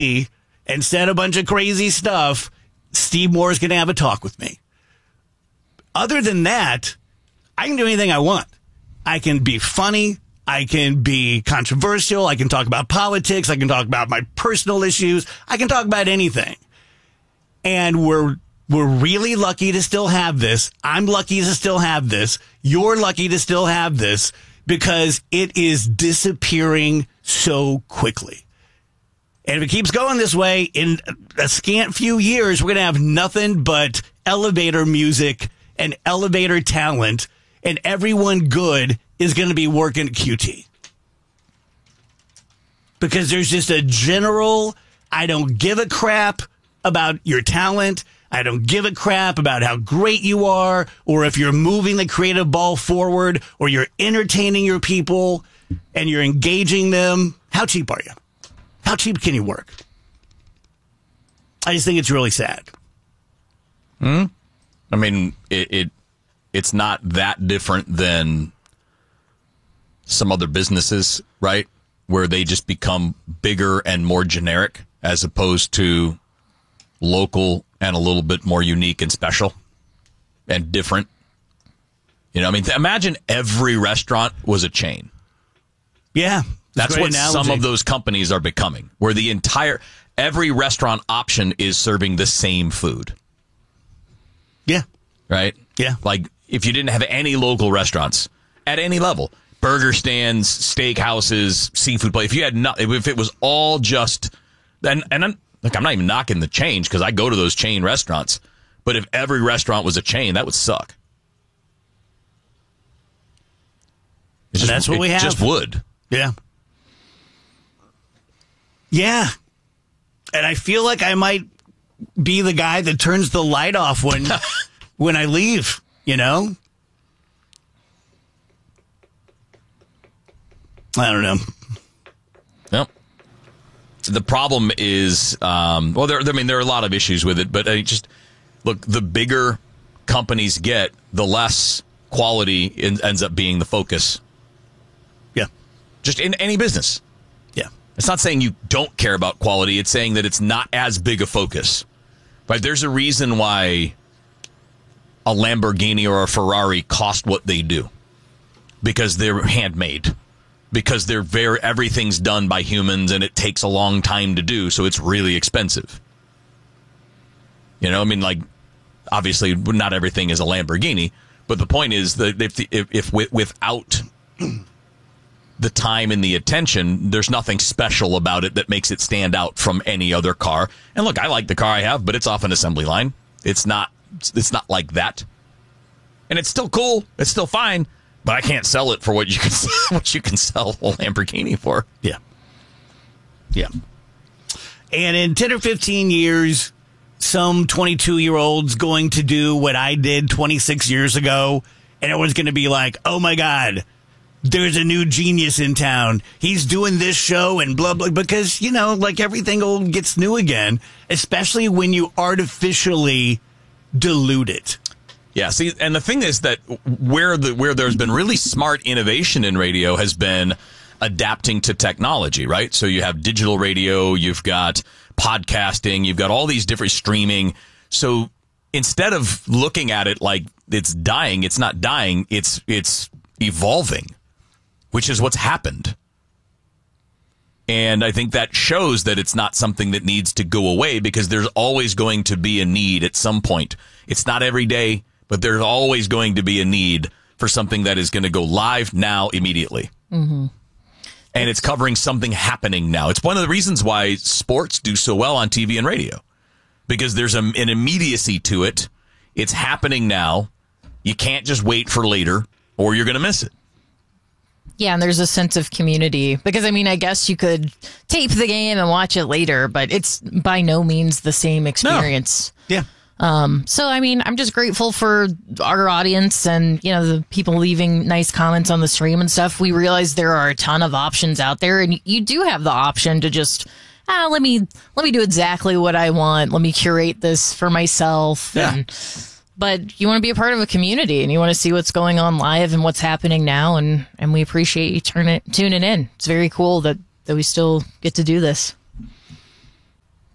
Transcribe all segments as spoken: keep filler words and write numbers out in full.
and said a bunch of crazy stuff, Steve Moore is going to have a talk with me. Other than that, I can do anything I want. I can be funny. I can be controversial. I can talk about politics. I can talk about my personal issues. I can talk about anything. And we're we're really lucky to still have this. I'm lucky to still have this. You're lucky to still have this because it is disappearing so quickly. And if it keeps going this way, in a scant few years, we're going to have nothing but elevator music and elevator talent, and everyone good is going to be working at Q T. Because there's just a general, I don't give a crap about your talent. I don't give a crap about how great you are, or if you're moving the creative ball forward, or you're entertaining your people and you're engaging them. How cheap are you? How cheap can you work? I just think it's really sad. Hmm. I mean, it, it it's not that different than some other businesses, right? Where they just become bigger and more generic as opposed to local and a little bit more unique and special and different. You know, I mean, th- imagine every restaurant was a chain. Yeah. That's what analogy. Some of those companies are becoming, where the entire, every restaurant option is serving the same food. Yeah. Right? Yeah. Like, if you didn't have any local restaurants at any level, burger stands, steak houses, seafood place, if you had not, if it was all just, and, and I'm, look, I'm not even knocking the chains because I go to those chain restaurants, but if every restaurant was a chain, that would suck. Just, that's what it we have. Just would. Yeah. Yeah. And I feel like I might be the guy that turns the light off when when I leave, you know? I don't know. Yep. So the problem is, um, well, there, I mean, there are a lot of issues with it, but I just, look, the bigger companies get, the less quality in, ends up being the focus. Yeah. Just in any business. Yeah. It's not saying you don't care about quality. It's saying that it's not as big a focus. Right? There's a reason why a Lamborghini or a Ferrari cost what they do. Because they're handmade. Because they're very, everything's done by humans and it takes a long time to do, so it's really expensive. You know, I mean, like, obviously not everything is a Lamborghini, but the point is that if, if, if without the time and the attention, there's nothing special about it that makes it stand out from any other car. And look, I like the car I have, but it's off an assembly line. It's not, it's not like that. And it's still cool. It's still fine. But I can't sell it for what you can what you can sell a Lamborghini for. Yeah. Yeah. And in ten or fifteen years, some twenty-two-year-old's going to do what I did twenty-six years ago, and everyone's going to be like, oh, my God, there's a new genius in town. He's doing this show and blah, blah, because, you know, like everything old gets new again, especially when you artificially dilute it. Yeah, see, and the thing is that where the where there's been really smart innovation in radio has been adapting to technology, right? So you have digital radio, you've got podcasting, you've got all these different streaming. So instead of looking at it like it's dying, it's not dying, it's it's evolving, which is what's happened. And I think that shows that it's not something that needs to go away because there's always going to be a need at some point. It's not every day. But there's always going to be a need for something that is going to go live now immediately. Mm-hmm. And it's covering something happening now. It's one of the reasons why sports do so well on T V and radio. Because there's a, an immediacy to it. It's happening now. You can't just wait for later or you're going to miss it. Yeah, and there's a sense of community. Because, I mean, I guess you could tape the game and watch it later, but it's by no means the same experience. No. Yeah. Um, so, I mean, I'm just grateful for our audience and, you know, the people leaving nice comments on the stream and stuff. We realize there are a ton of options out there, and you do have the option to just, ah, let me, let me do exactly what I want. Let me curate this for myself. Yeah. And, but you want to be a part of a community and you want to see what's going on live and what's happening now. And, and we appreciate you turn it, tuning in. It's very cool that, that we still get to do this.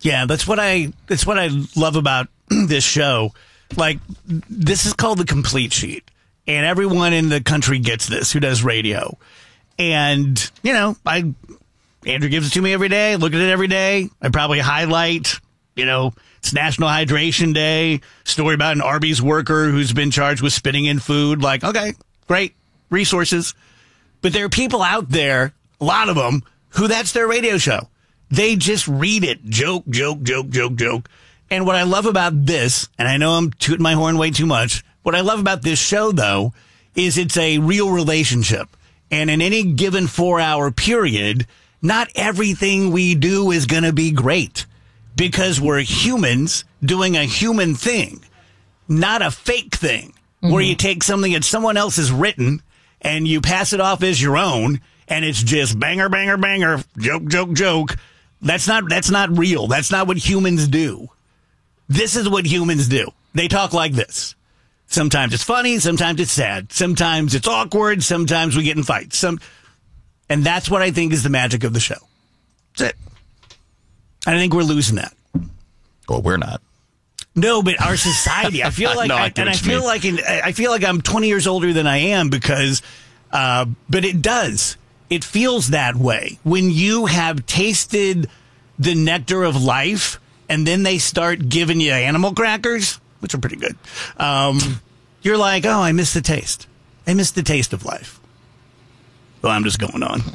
Yeah, that's what I that's what I love about this show. Like, this is called the Complete Sheet, and everyone in the country gets this who does radio. And, you know, I Andrew gives it to me every day. I look at it every day. I probably highlight, you know, it's National Hydration Day, story about an Arby's worker who's been charged with spitting in food. Like, okay, great resources. But there are people out there, a lot of them, who that's their radio show. They just read it. Joke, joke, joke, joke, joke. And what I love about this, and I know I'm tooting my horn way too much, what I love about this show, though, is it's a real relationship. And in any given four-hour period, not everything we do is going to be great. Because we're humans doing a human thing, not a fake thing, mm-hmm. where you take something that someone else has written and you pass it off as your own, and it's just banger, banger, banger, joke, joke, joke. That's not that's not real. That's not what humans do. This is what humans do. They talk like this. Sometimes it's funny, sometimes it's sad, sometimes it's awkward, sometimes we get in fights. Some, and that's what I think is the magic of the show. That's it. I think we're losing that. Well, we're not. No, but our society. I feel like, no, I I, and I feel mean. like, in, I feel like I'm twenty years older than I am because, uh, but it does. It feels that way when you have tasted the nectar of life, and then they start giving you animal crackers, which are pretty good. Um, you're like, oh, I miss the taste. I miss the taste of life. Well, I'm just going on.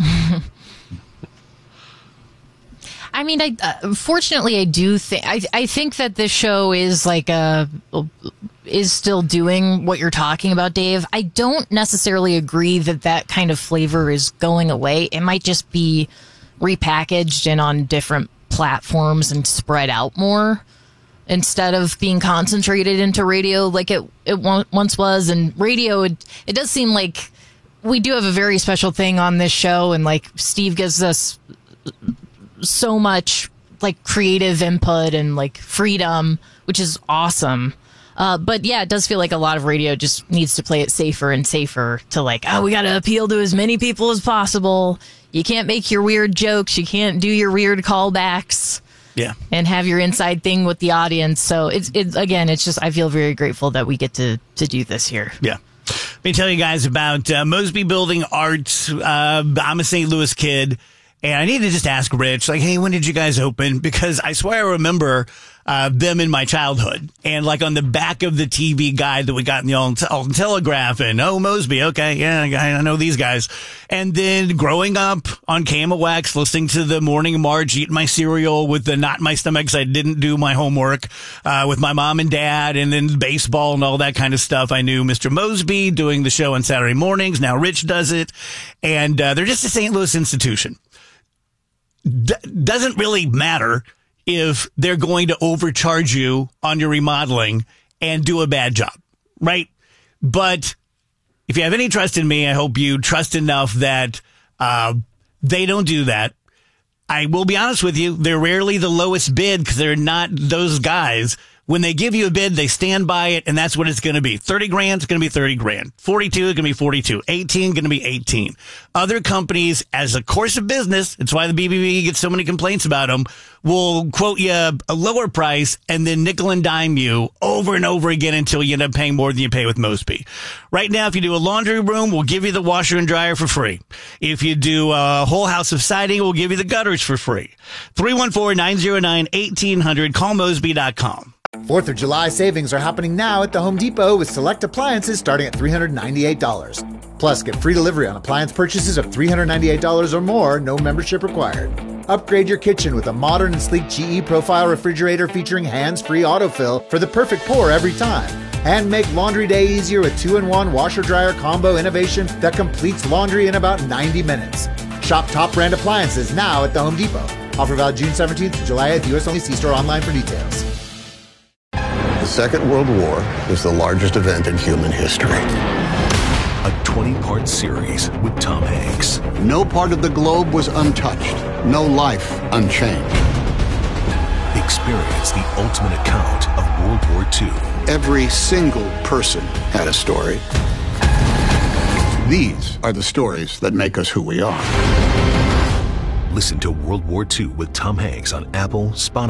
I mean, I uh, fortunately I do think I I think that this show is like a is still doing what you're talking about, Dave. I don't necessarily agree that that kind of flavor is going away. It might just be repackaged and on different platforms and spread out more instead of being concentrated into radio like it it once was. And radio, it, it does seem like we do have a very special thing on this show, and like Steve gives us so much like creative input and like freedom, which is awesome. Uh, but yeah, it does feel like a lot of radio just needs to play it safer and safer to like, oh, we got to appeal to as many people as possible. You can't make your weird jokes. You can't do your weird callbacks. Yeah. And have your inside thing with the audience. So it's, it's again, it's just, I feel very grateful that we get to, to do this here. Yeah. Let me tell you guys about uh, Mosby Building Arts. Uh, I'm a Saint Louis kid. And I need to just ask Rich, like, hey, when did you guys open? Because I swear I remember uh, them in my childhood. And like on the back of the T V guide that we got in the Alton, Alton Telegraph, and oh, Mosby, okay, yeah, I know these guys. And then growing up on K M O X, listening to the Morning March, eating my cereal with the knot in my stomach because I didn't do my homework uh, with my mom and dad, and then baseball and all that kind of stuff. I knew Mister Mosby doing the show on Saturday mornings. Now Rich does it. And uh, they're just a Saint Louis institution. D- doesn't really matter if they're going to overcharge you on your remodeling and do a bad job, right? But if you have any trust in me, I hope you trust enough that uh, they don't do that. I will be honest with you, they're rarely the lowest bid because they're not those guys. When they give you a bid, they stand by it, and that's what it's going to be. thirty grand is going to be thirty grand. forty-two is going to be forty-two. eighteen going to be eighteen. Other companies, as a course of business, it's why the B B B gets so many complaints about them, will quote you a lower price and then nickel and dime you over and over again until you end up paying more than you pay with Mosby. Right now, if you do a laundry room, we'll give you the washer and dryer for free. If you do a whole house of siding, we'll give you the gutters for free. three one four, nine zero nine, one eight hundred. Call Mosby dot com. fourth of July savings are happening now at the Home Depot with select appliances starting at three hundred ninety-eight dollars. Plus, get free delivery on appliance purchases of three hundred ninety-eight dollars or more, no membership required. Upgrade your kitchen with a modern and sleek G E Profile refrigerator featuring hands-free autofill for the perfect pour every time. And make laundry day easier with two in one washer-dryer combo innovation that completes laundry in about ninety minutes. Shop top brand appliances now at the Home Depot. Offer valid June seventeenth to July eighth. U S only. See store online for details. The Second World War is the largest event in human history. A twenty-part series with Tom Hanks. No part of the globe was untouched. No life unchanged. Experience the ultimate account of World War Two. Every single person had a story. These are the stories that make us who we are. Listen to World War Two with Tom Hanks on Apple, Spotify,